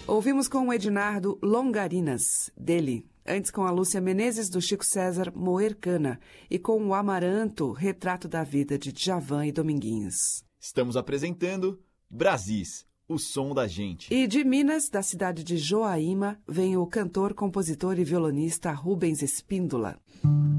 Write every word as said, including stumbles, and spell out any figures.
Ouvimos com o Ednardo Longarinas, dele. Antes com a Lúcia Menezes, do Chico César, Moer Cana. E com o Amaranto, Retrato da Vida, de Djavan e Dominguinhos. Estamos apresentando Brasis, o som da gente. E de Minas, da cidade de Joaíma, vem o cantor, compositor e violonista Rubens Espíndola.